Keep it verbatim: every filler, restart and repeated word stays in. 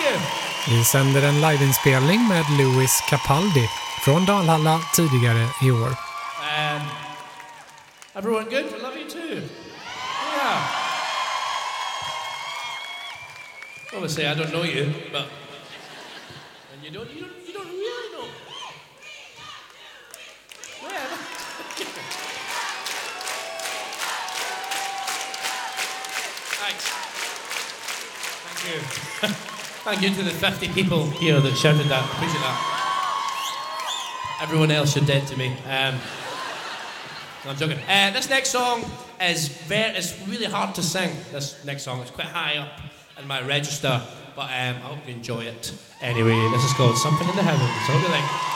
you. Vi sänder en liveinspelning med Louis Capaldi från Dalhalla tidigare i år. Um, everyone good? I love you too. Yeah. Obviously, I don't know you, but and you don't, you don't, you don't really know. Yeah. Thanks. Thank you. Thank you to the fifty people here that shouted that. Appreciate that. Everyone else, you're dead to me. Um, no, I'm joking. Uh, this next song is very, it's really hard to sing. This next song, it's quite high up in my register, but um, I hope you enjoy it. Anyway, this is called Something in the Heavens. What do you think?